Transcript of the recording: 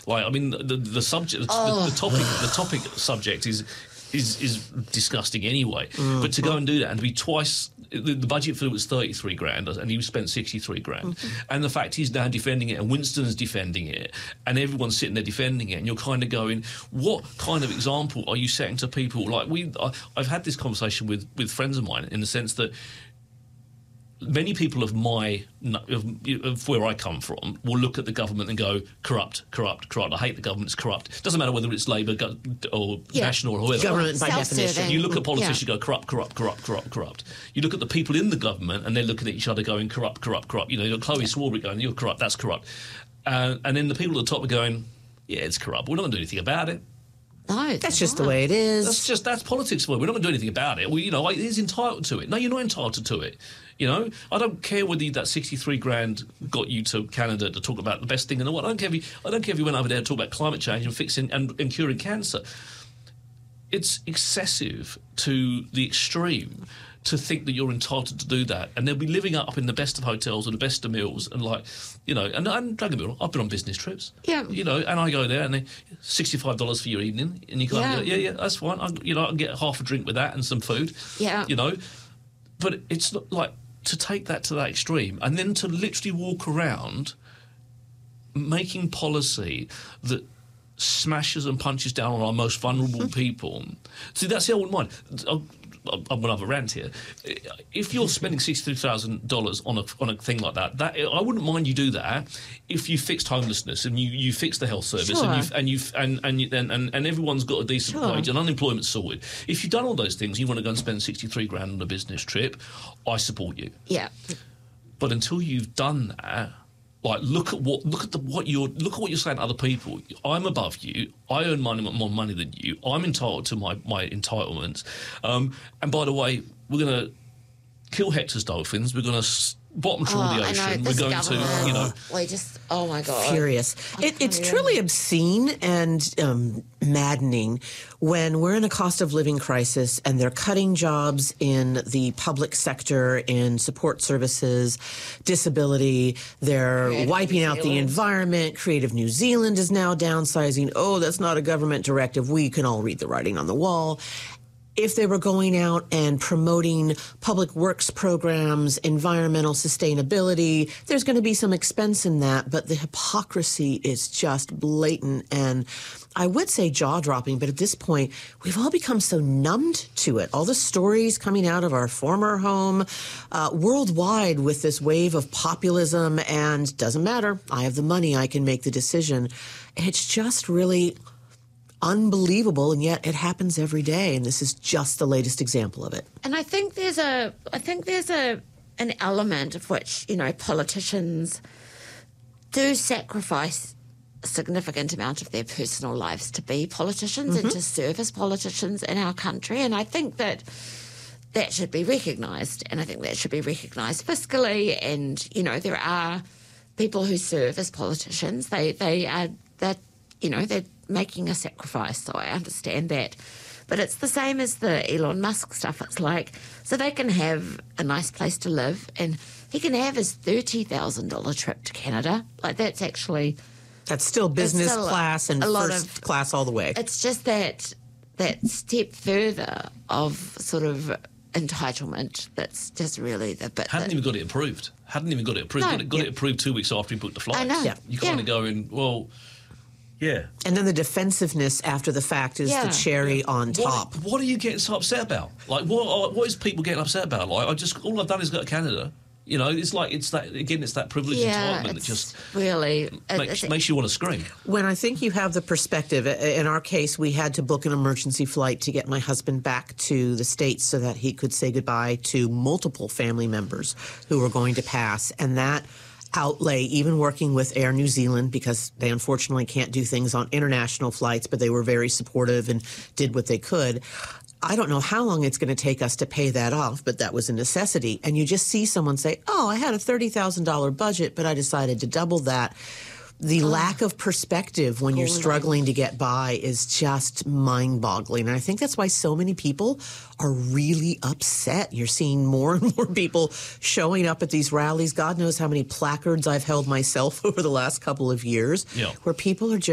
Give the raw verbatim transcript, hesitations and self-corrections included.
Like, I mean, the the subject, Oh. the, the topic, the topic subject is is is disgusting anyway. Mm. But to go and do that and to be twice. The, the budget for it was thirty-three grand, and he spent sixty-three grand. Mm-hmm. And the fact he's now defending it, and Winston's defending it, and everyone's sitting there defending it, and you're kind of going, what kind of example are you setting to people? Like we, I, I've had this conversation with with friends of mine in the sense that many people of my of, of where I come from will look at the government and go corrupt, corrupt, corrupt. I hate the government. It's corrupt. It doesn't matter whether it's Labour go- or Yeah. National or whoever. Government by Self-serving. definition. You look at politicians, Yeah. you go corrupt, corrupt, corrupt, corrupt, corrupt. You look at the people in the government, and they're looking at each other going corrupt, corrupt, corrupt. You know, you've got Chloe Swarbrick going, you're corrupt, that's corrupt. Uh, and then the people at the top are going, yeah, it's corrupt. We're not going to do anything about it. No, That's just the way it is. That's just that's politics for it. We're not going to do anything about it. Well, you know, he's entitled to it. No, you're not entitled to it. You know, I don't care whether that sixty-three grand got you to Canada to talk about the best thing in the world. I don't care if you, I don't care if you went over there to talk about climate change and fixing and, and curing cancer. It's excessive to the extreme to think that you're entitled to do that, and they'll be living up in the best of hotels or the best of meals, and like, you know, and, and don't get me wrong, I've been on business trips, Yeah. you know, and I go there and they sixty-five dollars for your evening, and you kind Yeah. of go, yeah, yeah, that's fine. I, you know, I can get half a drink with that and some food, Yeah. you know, but it's not like to take that to that extreme and then to literally walk around making policy that smashes and punches down on our most vulnerable people. See, that's the old mind. I'll, I'm going to have a rant here. If you're spending sixty-three thousand dollars on a on a thing like that, that I wouldn't mind you do that if you fixed homelessness and you, you fixed the health service Sure. and you and you and and, you, and and and everyone's got a decent Sure. wage and unemployment's sorted. If you've done all those things, you want to go and spend sixty-three grand on a business trip, I support you. Yeah. But until you've done that, like look at what look at the what you're look at what you're saying to other people. I'm above you. I earn money more money than you. I'm entitled to my my entitlements. Um, and by the way, we're going to kill Hector's dolphins. We're going to bottom trawl Oh, the I know, ocean. We're this going to, government, you know. we just, oh my God. Furious. It, it's truly obscene and um, maddening when we're in a cost of living crisis and they're cutting jobs in the public sector, in support services, disability. They're Creative wiping New out the Zealand. environment. Creative New Zealand is now downsizing. Oh, that's not a government directive. We can all read the writing on the wall. If they were going out and promoting public works programs, environmental sustainability, there's going to be some expense in that, but the hypocrisy is just blatant and I would say jaw-dropping, but at this point, we've all become so numbed to it. All the stories coming out of our former home, uh, worldwide with this wave of populism and doesn't matter, I have the money, I can make the decision. It's just really unbelievable, and yet it happens every day, and this is just the latest example of it. And I think there's a, I think there's a, an element of which, you know, politicians do sacrifice a significant amount of their personal lives to be politicians and to serve as politicians in our country. And I think that that should be recognised, and I think that should be recognised fiscally. And, you know, there are people who serve as politicians. They, they are, that, you know, they're making a sacrifice, so I understand that. But it's the same as the Elon Musk stuff. It's like, so they can have a nice place to live, and he can have his thirty thousand dollars trip to Canada. Like, that's actually... That's still business still class and a lot first of- class all the way. It's just that that step further of sort of entitlement that's just really the bit Hadn't that... even got it approved. Hadn't even got it approved. No. Got, it, got it approved two weeks after he booked the flight. I know. Yeah. You kind Yeah. of going, well, yeah. And then the defensiveness after the fact is Yeah. the cherry on top. What, what are you getting so upset about? Like, what what is people getting upset about? Like, I just all I've done is go to Canada. You know, it's like it's that again. It's that privileged Yeah, entitlement that it's just really... it- makes, it's- makes you want to scream. When I think you have the perspective, in our case, we had to book an emergency flight to get my husband back to the States so that he could say goodbye to multiple family members who were going to pass. And that outlay, even working with Air New Zealand, because they unfortunately can't do things on international flights, but they were very supportive and did what they could. I don't know how long it's going to take us to pay that off, but that was a necessity. And you just see someone say, oh, I had a thirty thousand dollars budget, but I decided to double that. The lack of perspective when you're struggling to get by is just mind-boggling. And I think that's why so many people are really upset. You're seeing more and more people showing up at these rallies. God knows how many placards I've held myself over the last couple of years Yeah. where people are just